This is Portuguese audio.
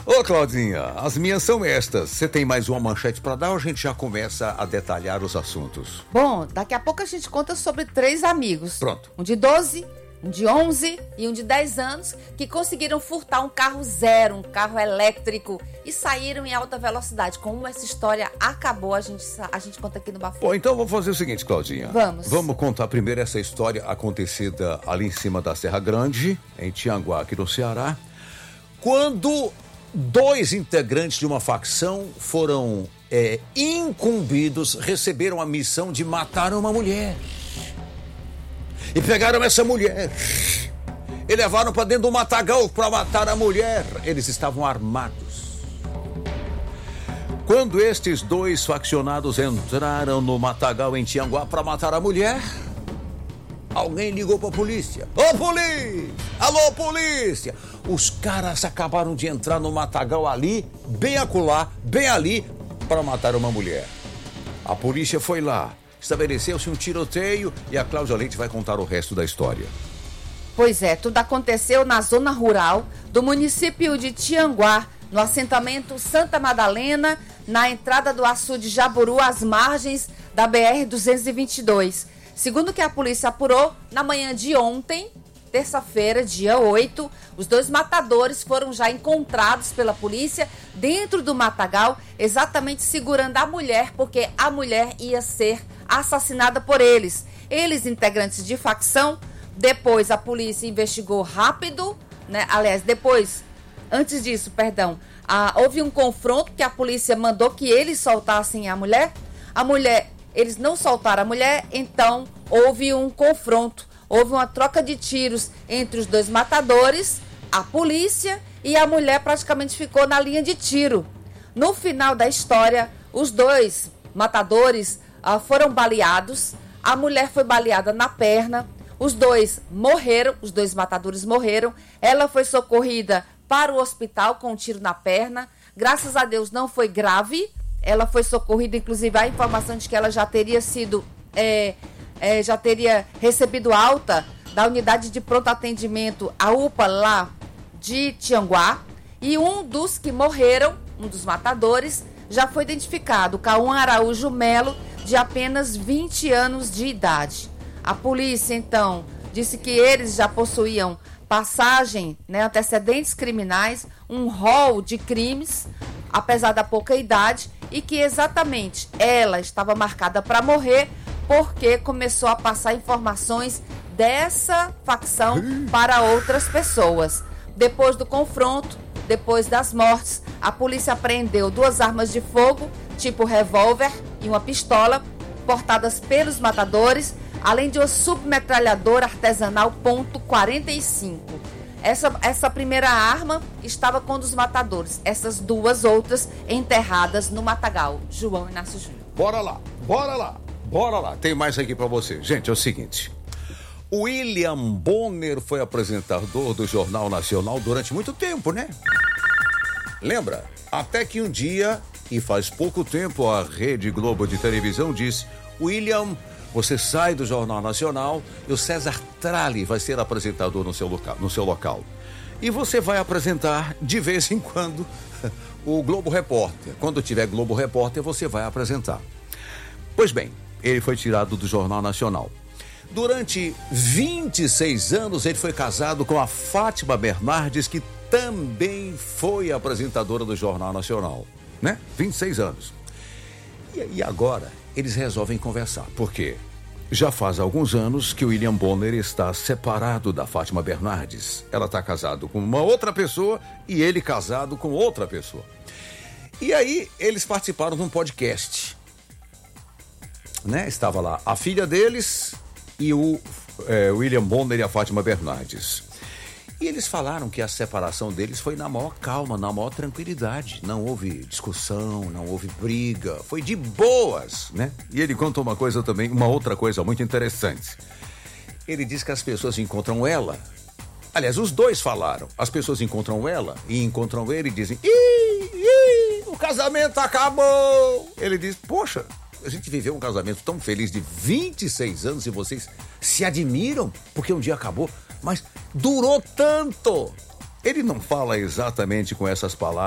Ô, Claudinha, as minhas são estas. Você tem mais uma manchete pra dar ou a gente já começa a detalhar os assuntos? Bom, daqui a pouco a gente conta sobre 3 amigos. Pronto. Um de 12, um de 11 e um de 10 anos que conseguiram furtar um carro zero, um carro elétrico e saíram em alta velocidade. Como essa história acabou, a gente conta aqui no Bafo. Bom, então vamos fazer o seguinte, Claudinha. Vamos contar primeiro essa história acontecida ali em cima da Serra Grande, em Tianguá, aqui no Ceará, quando 2 integrantes de uma facção foram incumbidos, receberam a missão de matar uma mulher. E pegaram essa mulher e levaram para dentro do matagal para matar a mulher. Eles estavam armados. Quando estes 2 faccionados entraram no matagal em Tianguá para matar a mulher, alguém ligou para a polícia. Ô, polícia! Alô, polícia! Os caras acabaram de entrar no matagal ali, bem acolá, bem ali, para matar uma mulher. A polícia foi lá. Estabeleceu-se um tiroteio e a Cláudia Leite vai contar o resto da história. Pois é, tudo aconteceu na zona rural do município de Tianguá, no assentamento Santa Madalena, na entrada do açude Jaburu, às margens da BR-222. Segundo o que a polícia apurou, na manhã de ontem, terça-feira, dia 8, os 2 matadores foram já encontrados pela polícia dentro do matagal, exatamente segurando a mulher, porque a mulher ia ser assassinada por eles. Eles, integrantes de facção. Depois a polícia investigou rápido, né? Aliás, antes disso, houve um confronto que a polícia mandou que eles soltassem a mulher. Eles não soltaram a mulher, então houve um confronto. Houve uma troca de tiros entre os 2 matadores, a polícia, e a mulher praticamente ficou na linha de tiro. No final da história, os 2 matadores foram baleados, a mulher foi baleada na perna, os 2 morreram, os 2 matadores morreram, ela foi socorrida para o hospital com um tiro na perna, graças a Deus não foi grave, ela foi socorrida, inclusive a informação de que ela já teria sido... já teria recebido alta da unidade de pronto atendimento, a UPA lá de Tianguá, e um dos que morreram, um dos matadores, já foi identificado, Cauã Araújo Melo, de apenas 20 anos de idade. A polícia, então, disse que eles já possuíam passagem, antecedentes criminais, um rol de crimes, apesar da pouca idade, e que exatamente ela estava marcada para morrer, porque começou a passar informações dessa facção para outras pessoas. Depois do confronto, depois das mortes, a polícia apreendeu 2 armas de fogo, tipo revólver e uma pistola, portadas pelos matadores, além de uma submetralhadora artesanal .45. Essa primeira arma estava com um dos matadores, essas 2 outras enterradas no matagal. João Inácio Júnior. Bora lá, tem mais aqui pra você. Gente, é o seguinte, o William Bonner foi apresentador do Jornal Nacional durante muito tempo, né? Lembra? Até que um dia, e faz pouco tempo, a Rede Globo de televisão disse: William, você sai do Jornal Nacional e o César Tralli vai ser apresentador no seu local. E você vai apresentar, de vez em quando, o Globo Repórter. Quando tiver Globo Repórter, você vai apresentar. Pois bem, ele foi tirado do Jornal Nacional. Durante 26 anos, ele foi casado com a Fátima Bernardes, que também foi apresentadora do Jornal Nacional, né? 26 anos. E agora, eles resolvem conversar. Por quê? Já faz alguns anos que o William Bonner está separado da Fátima Bernardes. Ela está casado com uma outra pessoa e ele casado com outra pessoa. E aí, eles participaram de um podcast, né? Estava lá a filha deles e o William Bonner e a Fátima Bernardes. E eles falaram que a separação deles foi na maior calma, na maior tranquilidade. Não houve discussão, não houve briga, foi de boas, né? E ele conta uma coisa também, uma outra coisa muito interessante. Ele diz que as pessoas encontram ela. Aliás, os dois falaram. As pessoas encontram ela e encontram ele e dizem: o casamento acabou. Ele diz: poxa, a gente viveu um casamento tão feliz de 26 anos e vocês se admiram porque um dia acabou, mas durou tanto. Ele não fala exatamente com essas palavras.